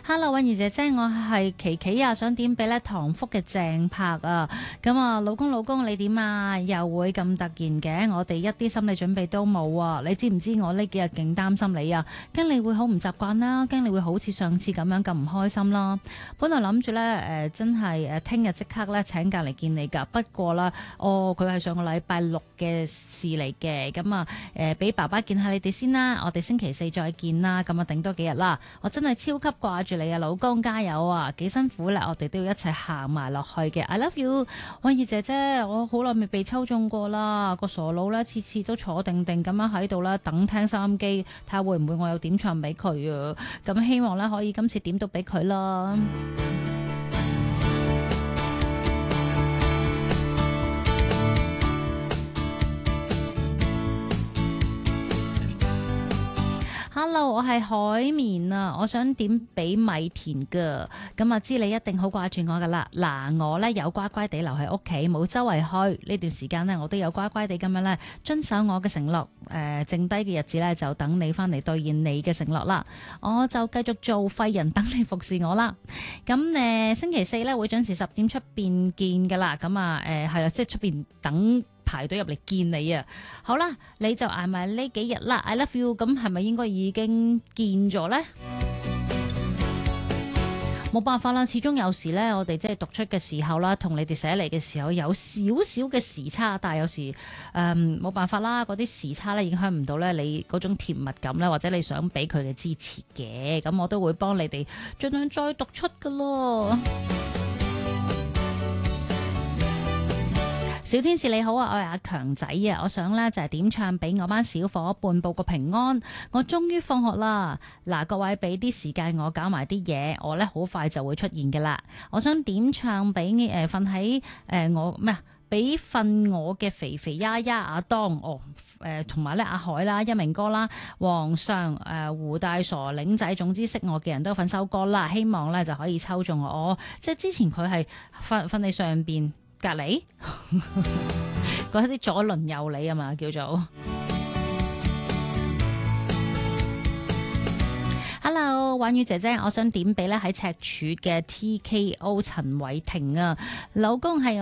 Hello，韻儀姐姐，我係琪琪啊，想點俾咧唐福嘅正拍啊。咁啊，老公你點啊？又會咁突然嘅？我哋一啲心理準備都冇啊！你知唔知我呢幾日勁擔心你啊？驚你會好唔習慣啦，驚你會好似上次咁樣咁唔開心啦。本來諗住咧真係聽日即刻咧請假嚟見你㗎。不過啦，佢係上個禮拜六嘅事嚟嘅。咁啊俾爸爸見下你哋先啦。我哋星期四再見啦。咁啊頂多幾日啦。我真係超級掛住你啊，老公加油啊！幾辛苦咧，我哋都要一齊行埋落去嘅。I love you， 韻儀姐姐，我好耐未被抽中過啦，個傻佬咧次次都坐定定咁樣喺度啦，等聽收音機，睇下會唔會我有點唱俾佢啊？咁希望咧可以今次點到俾佢啦。Hello， 我係海綿啊，我想點俾米田噶，咁啊知你一定好掛住我噶啦。嗱，我呢有乖乖地留喺屋企，冇周圍去。呢段時間呢，我都有乖乖地咁樣呢遵守我嘅承諾。剩低嘅日子呢，就等你翻嚟兌現你嘅承諾啦。我就繼續做廢人，等你服侍我啦。咁星期四呢，會準時10點出邊見噶啦。咁啊係啦，即係出邊等。排隊入嚟見你啊！好啦，你就挨埋呢幾日啦。I love you， 咁係咪應該已經見咗呢？冇辦法啦，始終有時呢，我哋即係讀出嘅時候啦，同你哋寫嚟嘅時候有少少嘅時差，但係有時冇辦法啦，嗰啲時差呢影響唔到呢你嗰種甜蜜感呢，或者你想俾佢嘅支持嘅，咁我都會幫你哋盡量再讀出噶咯。小天使你好啊，我係阿強仔啊，我想呢就係點唱俾我班小伙伴報個平安。我終於放學啦，嗱，各位俾啲時間我搞埋啲嘢，我呢好快就會出現噶啦。我想點唱俾瞓喺我咩啊？俾瞓我嘅肥肥丫丫阿當同埋咧阿海啦、一鳴哥啦、皇上胡大傻領仔，總之識我嘅人都瞓收歌啦。希望呢就可以抽中我，即係之前佢係瞓喺上邊。隔離嗰啲左鄰右里啊嘛，叫做 Hello， 婉宇姐姐，我想點俾咧喺赤柱嘅 TKO 陳偉霆啊，老公係